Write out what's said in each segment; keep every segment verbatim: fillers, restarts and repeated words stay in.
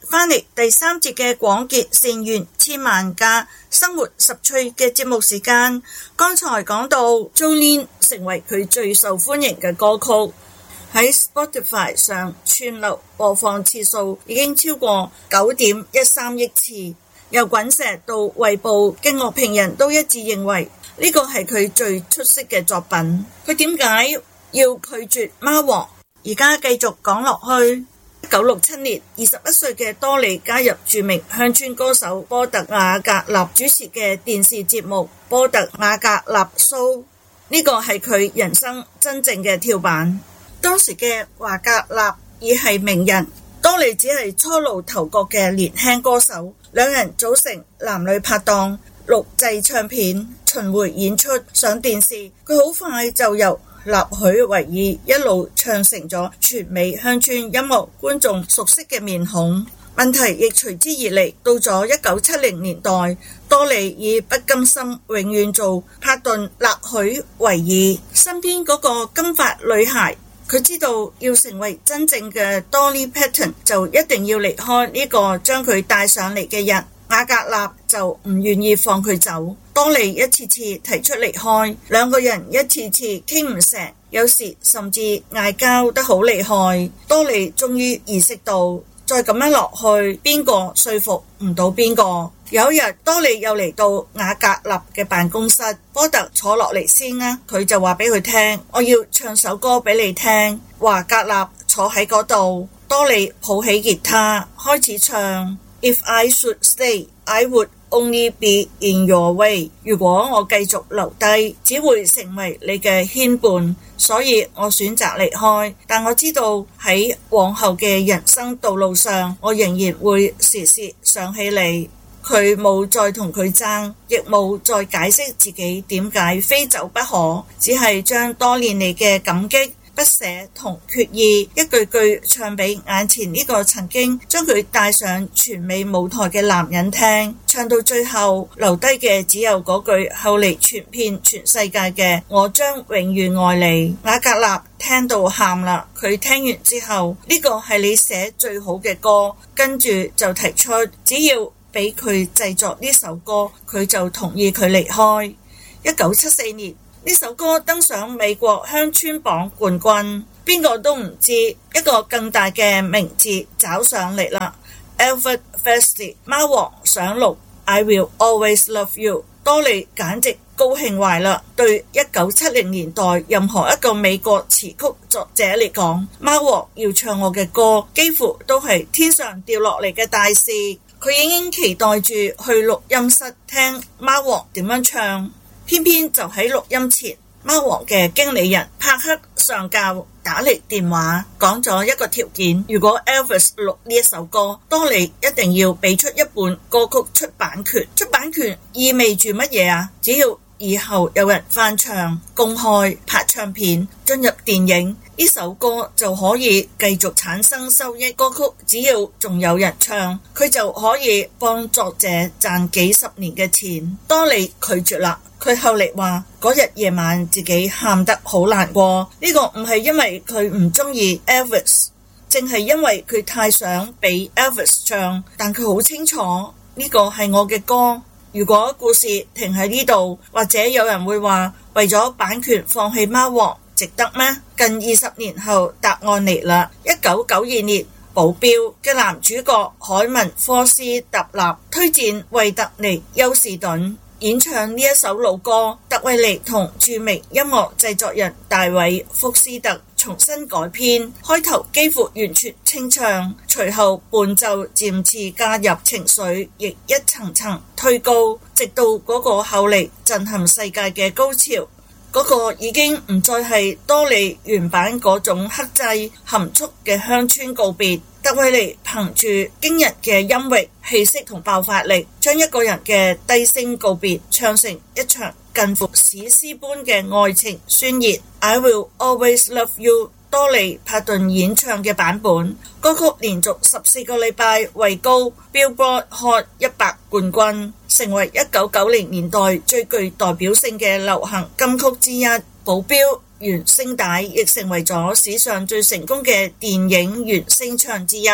翻嚟第三節嘅廣結善緣千萬家生活十趣嘅節目時間。剛才講到 Jolene 成為佢最受歡迎嘅歌曲，喺 Spotify 上串流播放次數已經超過九點一三億次，由滾石到衛報嘅樂評人都一致認為呢個係佢最出色嘅作品。佢點解要拒絕貓王？而家繼續講落去。一九六七年，二十一歲嘅多莉加入著名鄉村歌手波特瓦格納主持嘅電視節目《波特瓦格納 Show》，呢個係佢人生真正嘅跳板。當時嘅瓦格納已係名人，多莉只係初露頭角嘅年輕歌手。兩人組成男女拍檔，錄製唱片、巡迴演出、上電視。佢好快就由納許維爾一路唱成咗全美鄉村音樂觀眾熟悉嘅面孔。問題亦隨之而嚟，到咗一九七零年代，多莉已不甘心永遠做帕頓納許維爾身邊嗰個金髮女孩。佢知道要成為真正嘅 Dolly Parton 就一定要離開呢個將佢帶上嚟嘅人。瓦格納就唔願意放佢走，多莉一次次提出離開，兩個人一次次傾唔成，有時甚至嗌交得好厲害。多莉終於意識到，再咁樣落去，邊個說服唔到邊個。有一日，多莉又嚟到瓦格納嘅辦公室，波特坐落嚟先啦，佢就話俾佢聽，我要唱首歌俾你聽。瓦格納坐喺嗰度，多莉抱起吉他開始唱。If I should stay, I would only be in your way. 如果我繼續留低，只會成為你嘅牽絆，所以我選擇離開。但我知道喺往後嘅人生道路上，我仍然會時時想起你。佢冇再同佢爭，亦冇再解釋自己點解非走不可，只係將多年嚟嘅感激、不捨同決意一句句唱俾眼前呢個曾經將佢帶上全美舞台嘅男人聽。唱到最後留低嘅只有嗰句後嚟傳遍全世界嘅我將永遠愛你。瓦格納聽到喊啦，佢聽完之後，呢個係你寫最好嘅歌，跟住就提出只要俾佢製作呢首歌，佢就同意佢離開。一九七四年，呢首歌登上美國鄉村榜冠軍，邊個都唔知一個更大嘅名字找上嚟啦。Elvis Presley 貓王想錄 I Will Always Love You， 多莉簡直高興壞啦。對一九七零年代任何一個美國詞曲作者嚟講，貓王要唱我嘅歌幾乎都係天上掉落嚟嘅大事。佢已經期待住去錄音室聽貓王點樣唱。偏偏就喺錄音前，貓王嘅經理人帕克上校打嚟電話，講咗一個條件：如果 Elvis 錄呢一首歌，多莉一定要俾出一本歌曲出版權。出版權意味住乜嘢啊？只要以後有人翻唱、公開、拍唱片、進入電影，呢首歌就可以繼續產生收益。歌曲只要仲有人唱，佢就可以幫作者賺幾十年嘅錢。多莉拒絕啦。佢後嚟話嗰日夜晚自己喊得好難過，呢個唔係因為佢唔中意 Elvis， 淨係因為佢太想俾 Elvis 唱，但佢好清楚呢個係我嘅歌。如果故事停喺呢度，或者有人會話為咗版權放棄貓王值得咩？近二十年後答案嚟啦。一九九二年，保鏢嘅男主角海文科斯特納推薦惠特尼休士頓演唱呢一首老歌，特維尼同著名音樂製作人大衛福斯特重新改編，開頭幾乎完全清唱，隨後伴奏漸次加入情緒，亦一層層推高，直到嗰個後嚟震撼世界嘅高潮。嗰個已經唔再係多莉原版嗰種克制含蓄嘅鄉村告別。特維尼憑住驚人嘅音域、氣息同爆發力，將一個人嘅低聲告別唱成一場近乎史詩般嘅愛情宣言。I Will Always Love You， 多莉帕頓演唱嘅版本，歌曲連續十四個禮拜位高 Billboard Hot 一百冠軍，成為一九九零年代最具代表性嘅流行金曲之一。保鏢原聲帶亦成為咗史上最成功嘅電影原聲唱之一。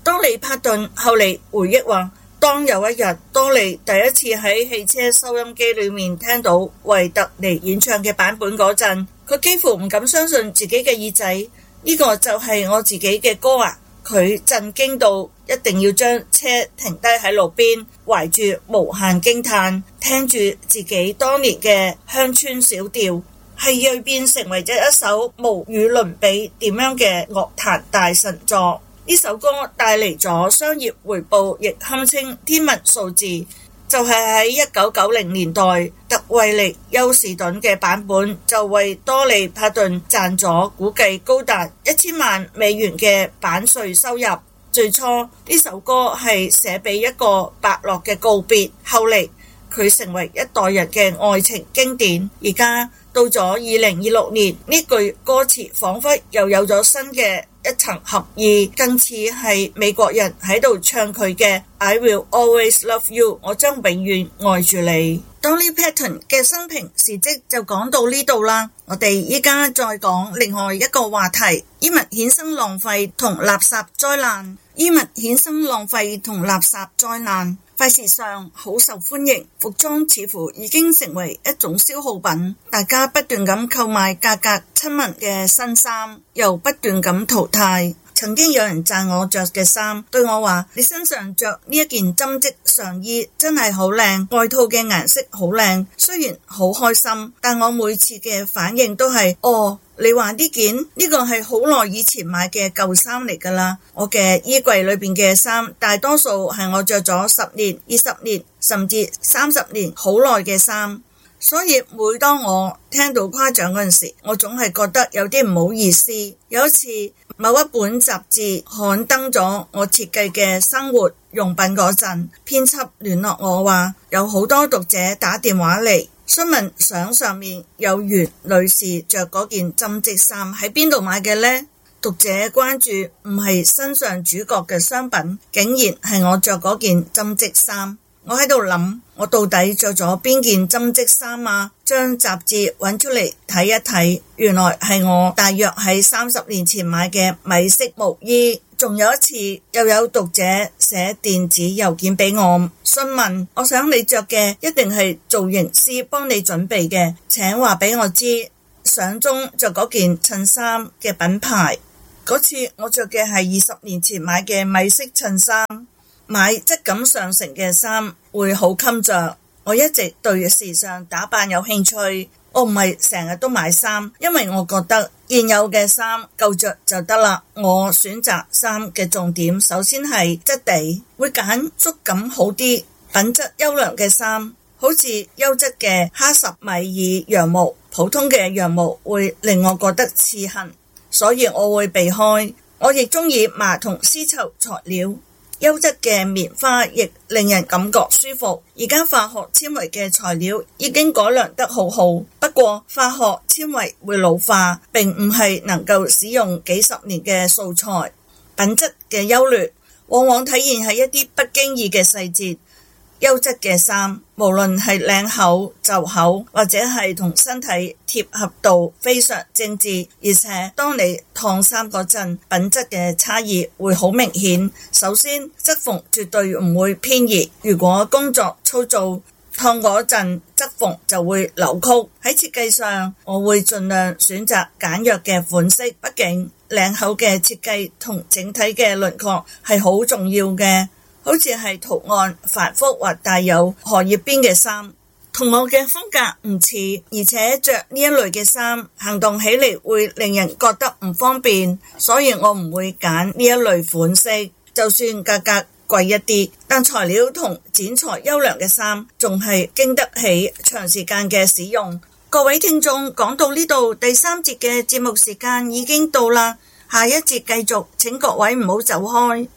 多利帕頓後嚟回憶話，當有一日多利第一次喺汽車收音機裏面聽到維特尼演唱嘅版本嗰陣，佢幾乎唔敢相信自己嘅耳仔，呢個就係我自己嘅歌啊！佢震驚到一定要將車停低喺路邊，懷住無限驚嘆，聽住自己當年嘅鄉村小調，係銳變成為咗一首無與倫比點樣嘅樂壇大神作。呢首歌帶嚟咗商業回報，亦堪稱天文數字。就係喺一九九零年代，特惠利休士頓嘅版本就為多利帕頓賺咗估計高達一千萬美元嘅版稅收入。最初呢首歌係寫俾一個伯樂嘅告別，後嚟佢成為一代人嘅愛情經典。而家到咗二零二六年，呢句歌詞仿佛又有咗新嘅一層合意，更似係美國人喺度唱佢嘅 I will always love you， 我將永遠愛住你。Dolly Parton 嘅生平事蹟就講到呢度啦，我哋依家再講另外一個話題，衣物衍生浪費同垃圾災難。衣物衍生浪費同垃圾災難，快時尚好受歡迎，服裝似乎已經成為一種消耗品，大家不斷咁購買價格親民嘅新衫，又不斷咁淘汰。曾經有人讚我着嘅衫，對我話：你身上着呢一件針織上衣真係好靚，外套嘅顏色好靚。雖然好開心，但我每次嘅反應都係：哦，你話呢件呢個係好耐以前買嘅舊衫嚟㗎啦。我嘅衣櫃裏邊嘅衫大多數係我着咗十年、二十年甚至三十年好耐嘅衫。所以每當我聽到誇獎嗰陣時，我總係覺得有啲唔好意思。有一次某一本雜誌刊登咗我設計嘅生活用品嗰陣，編輯聯絡我話有好多讀者打電話嚟詢問相上面有袁女士着嗰件針織衫喺邊度買嘅呢？讀者關注唔係身上主角嘅商品，竟然係我着嗰件針織衫。我喺度諗，我到底着咗邊件針織衫啊？將雜誌揾出嚟睇一睇，原來係我大約喺三十年前買嘅米色毛衣。仲有一次，又有讀者寫電子郵件俾我，詢問，我想你着嘅一定係造型師幫你準備嘅，請話俾我知，相中着嗰件襯衫嘅品牌。嗰次我着嘅係二十年前買嘅米色襯衫。買質感上乘嘅衫會好襟着。我一直對時尚打扮有興趣，我唔係成日都買衫，因為我覺得現有嘅衫夠着就得啦。我選擇衫嘅重點首先係質地，會揀觸感好啲、品質優良嘅衫，好似優質嘅哈什米爾羊毛，普通嘅羊毛會令我覺得刺痕，所以我會避開。我亦中意麻同絲綢材料。優質嘅棉花亦令人感覺舒服。而家化學纖維嘅材料已經改良得好好，不過化學纖維會老化，並唔係能夠使用幾十年嘅素材。品質嘅優劣往往體現喺一啲不經意嘅細節。優質嘅衫，無論係領口、袖口或者係同身體貼合度非常精緻，而且當你燙衫嗰陣，品質嘅差異會好明顯。首先，側縫絕對唔會偏移，如果工作粗糙，燙嗰陣側縫就會扭曲。喺設計上，我會盡量選擇簡約嘅款式，畢竟領口嘅設計同整體嘅輪廓係好重要嘅。好似係圖案繁複或帶有荷葉邊嘅衫，同我嘅風格唔似，而且着呢一類嘅衫行動起嚟會令人覺得唔方便，所以我唔會揀呢一類款式。就算價格貴一啲，但材料同剪裁優良嘅衫仲係經得起長時間嘅使用。各位聽眾，講到呢度，第三節嘅節目時間已經到啦，下一節繼續，請各位唔好走開。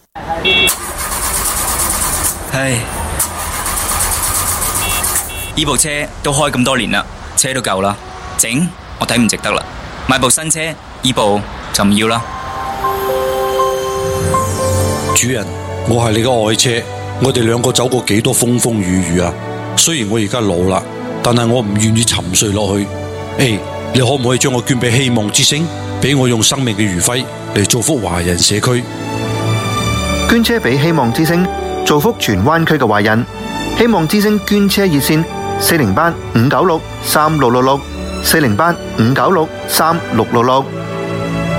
唉，呢部車都開咁多年啦，車都舊啦，整我睇唔值得啦，買部新車，呢部就唔要啦。 主人，我係你嘅愛車，我哋兩個走過幾多風風雨雨啊！雖然我而家老啦，但係我唔願意沉睡落去。誒，你可唔可以將我捐俾希望之星，俾我用生命嘅餘暉嚟造福華人社區？ 捐車俾希望之星，造福荃灣區嘅華人。希望之星捐車熱線：四零八五九六三六六六，四零八五九六三六六六。